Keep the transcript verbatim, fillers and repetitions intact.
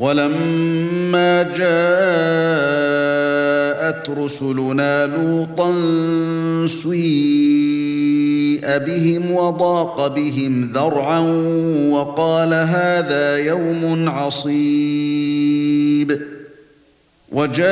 وَلَمَّا جَاءَتْ رُسُلُنَا لُوطًا سِيءَ بِهِمْ وَضَاقَ بِهِمْ ذَرْعًا وَقَالَ هَذَا يَوْمٌ عَصِيبٌ.